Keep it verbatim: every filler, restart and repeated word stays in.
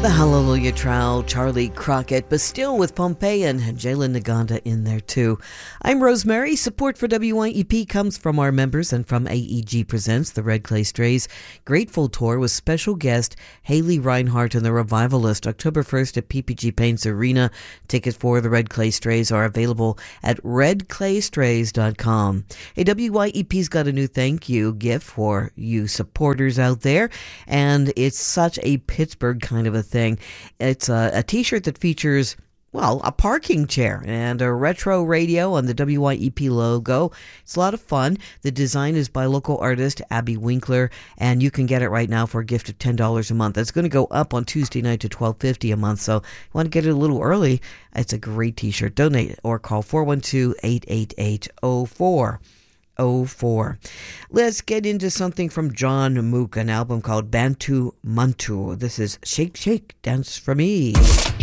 The Hallelujah Trowel, Charlie Crockett, but still with Pompeii and Jalen Naganda in there too. I'm Rosemary. Support for W Y E P comes from our members and from A E G Presents the Red Clay Strays Grateful Tour with special guest Haley Reinhart and the Revivalist, October first at P P G Paints Arena. Tickets for the Red Clay Strays are available at red clay strays dot com. Hey, W Y E P's got a new thank you gift for you supporters out there, and it's such a Pittsburgh kind of a thing. It's a, a t-shirt that features, well, a parking chair and a retro radio on the W Y E P logo. It's a lot of fun. The design is by local artist Abby Winkler, and you can get it right now for a gift of ten dollars a month. It's going to go up on Tuesday night to twelve fifty a month, so you want to get it a little early. It's a great t-shirt. Donate or call four one two, eight eight eight, zero four oh four. Let's get into something from John Mook, an album called Bantu Mantu. This is Shake Shake Dance For Me.